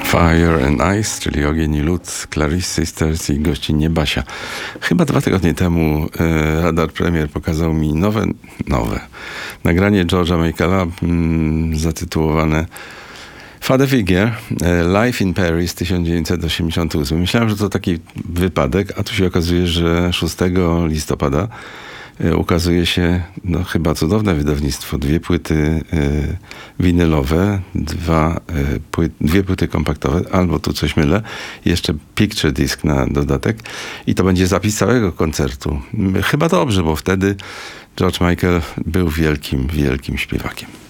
Fire and Ice, czyli Ogień i Lód, Clarice Sisters i gościnnie Basia. Chyba 2 tygodnie temu Radar Premier pokazał mi nowe nagranie George'a Michaela zatytułowane Father Figure, Live in Paris 1988. Myślałem, że to taki wypadek, a tu się okazuje, że 6 listopada ukazuje się chyba cudowne wydawnictwo. 2 płyty winylowe, 2 płyty kompaktowe, albo tu coś mylę, jeszcze picture disc na dodatek i to będzie zapis całego koncertu. Chyba dobrze, bo wtedy George Michael był wielkim śpiewakiem.